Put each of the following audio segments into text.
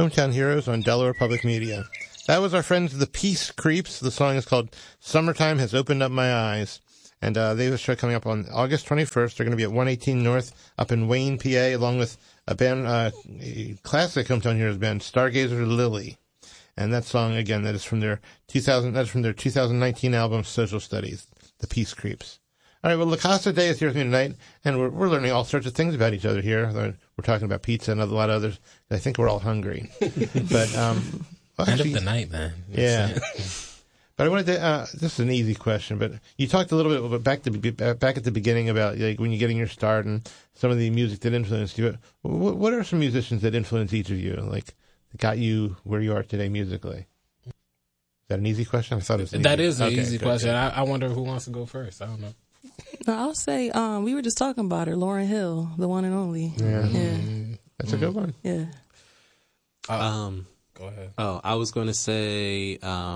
Hometown Heroes on Delaware Public Media. That was our friends the Peace Creeps. The song is called Summertime Has Opened Up My Eyes. And they have a show coming up on August 21st. They're going to be at 118 North up in Wayne, PA, along with a band, a classic Hometown Heroes band, Stargazer Lily. And that song, again, that's from their 2019 album, Social Studies, The Peace Creeps. All right, well, La Casa Day is here with me tonight, and we're learning all sorts of things about each other here. We're talking about pizza and a lot of others. I think we're all hungry. But, well, end actually, of the night, man. Yeah. But I wanted to, this is an easy question, but you talked a little bit back at the beginning about like when you're getting your start and some of the music that influenced you. What are some musicians that influence each of you, like that got you where you are today musically? Is that an easy question? I thought it was an easy question. Good. I wonder who wants to go first. I don't know. No, I'll say we were just talking about her, Lauryn Hill, the one and only. Yeah. That's a good one. Yeah. Go ahead. Oh, I was going to say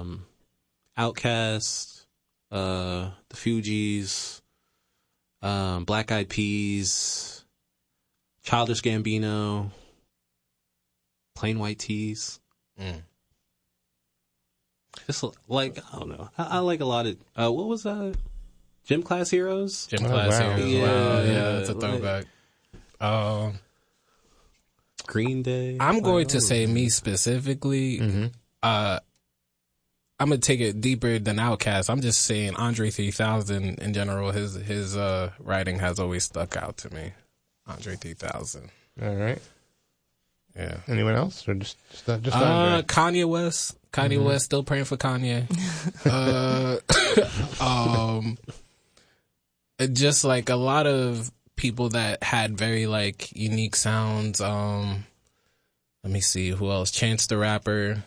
Outkast, the Fugees, Black Eyed Peas, Childish Gambino, Plain White Tees. Just like, I don't know. I like a lot of, what was that? Gym Class Heroes? Gym Class Heroes. Yeah, wow. It's a throwback. Green Day. I'm going to say me specifically. Mm-hmm. I'm going to take it deeper than Outkast. I'm just saying Andre 3000 in general. His writing has always stuck out to me. Andre 3000. All right. Yeah. Anyone else, or just Andre? Kanye West. Kanye West. Still praying for Kanye. Just like a lot of people that had very like unique sounds. Let me see who else. Chance the Rapper.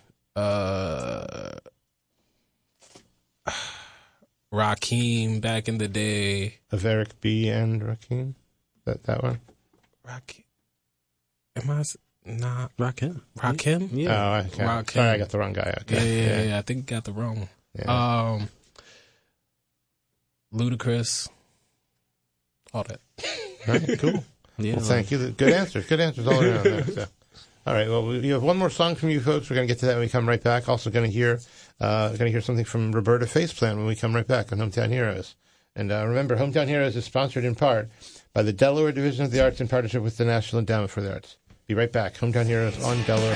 Rakim back in the day. Of Eric B. and Rakim? That one? Rakim. Am I not? Rakim. Rakim? Yeah. Oh, okay. Rakim. Sorry, I got the wrong guy. Okay. Yeah. I think I got the wrong one. Yeah. Ludacris. All that. All right, cool. Yeah, well, thank you. Good answers all around there. So. All right, well, you have one more song from you folks. We're going to get to that when we come right back. Also going to hear something from Roberta Faceplant when we come right back on Hometown Heroes. And remember, Hometown Heroes is sponsored in part by the Delaware Division of the Arts in partnership with the National Endowment for the Arts. Be right back. Hometown Heroes on Delaware